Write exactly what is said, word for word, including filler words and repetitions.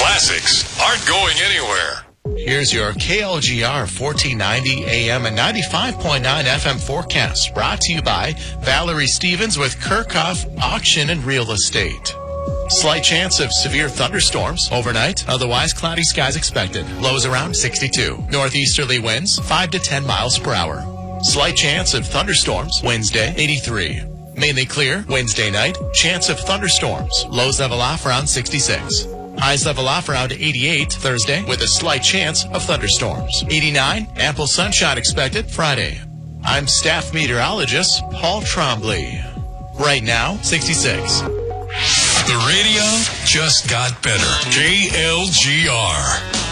Classics aren't going anywhere. Here's your K L G R fourteen ninety A M and ninety-five point nine F M forecast, brought to you by Valerie Stevens with Kirchhoff Auction and Real Estate. Slight chance of severe thunderstorms overnight. Otherwise, cloudy skies expected. Lows around sixty-two. Northeasterly winds five to ten miles per hour. Slight chance of thunderstorms Wednesday, eighty-three. Mainly clear Wednesday night. Chance of thunderstorms. Lows level off around sixty-six. Highs level off around eighty-eight Thursday with a slight chance of thunderstorms. eighty-nine, ample sunshine expected Friday. I'm staff meteorologist Paul Trombley. Right now, sixty-six. The radio just got better. K L G R.